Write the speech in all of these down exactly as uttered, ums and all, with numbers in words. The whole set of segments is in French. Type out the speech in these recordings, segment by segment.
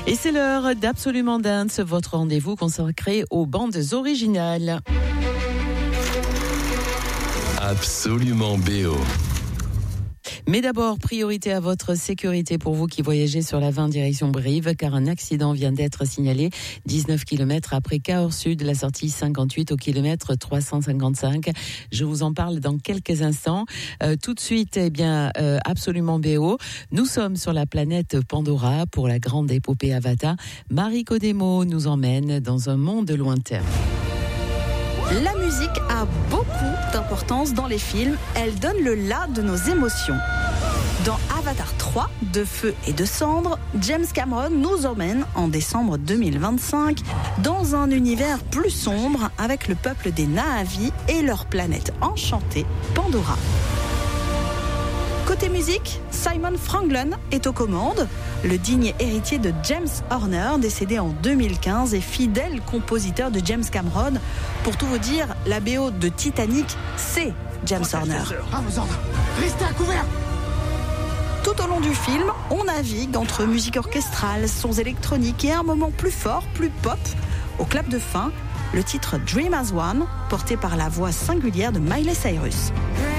Et c'est l'heure d'Absolument Dance, votre rendez-vous consacré aux bandes originales. Absolument B O. Mais d'abord, priorité à votre sécurité pour vous qui voyagez sur la vingt direction Brive, car un accident vient d'être signalé dix-neuf kilomètres après Cahors Sud, la sortie cinquante-huit au kilomètre trois cent cinquante-cinq. Je vous en parle dans quelques instants. Euh, tout de suite, eh bien, euh, Absolument B O. Nous sommes sur la planète Pandora pour la grande épopée Avatar. Mariko Demo nous emmène dans un monde lointain. La musique a beaucoup d'importance dans les films. Elle donne le là de nos émotions. Dans Avatar trois, de feu et de cendres, James Cameron nous emmène en décembre deux mille vingt-cinq dans un univers plus sombre avec le peuple des Na'vi et leur planète enchantée, Pandora. Côté musique, Simon Franklin est aux commandes, le digne héritier de James Horner, décédé en deux mille quinze et fidèle compositeur de James Cameron. Pour tout vous dire, la B O de Titanic, c'est James Horner. À vos ordres, restez à couvert. Tout au long du film, on navigue entre musique orchestrale, sons électroniques et un moment plus fort, plus pop. Au clap de fin, le titre Dream as One, porté par la voix singulière de Miley Cyrus.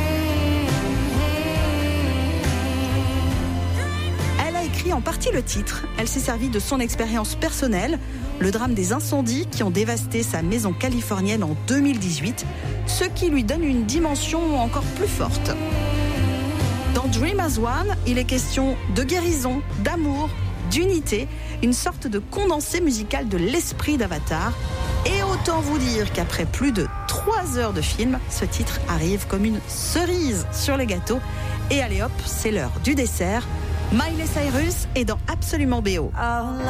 En partie le titre, elle s'est servie de son expérience personnelle, le drame des incendies qui ont dévasté sa maison californienne en deux mille dix-huit, ce qui lui donne une dimension encore plus forte. Dans Dream as One, il est question de guérison, d'amour, d'unité, une sorte de condensé musical de l'esprit d'Avatar. Et autant vous dire qu'après plus de trois heures de film, ce titre arrive comme une cerise sur le gâteau. Et allez hop, c'est l'heure du dessert. Miley Cyrus est dans Absolument B O.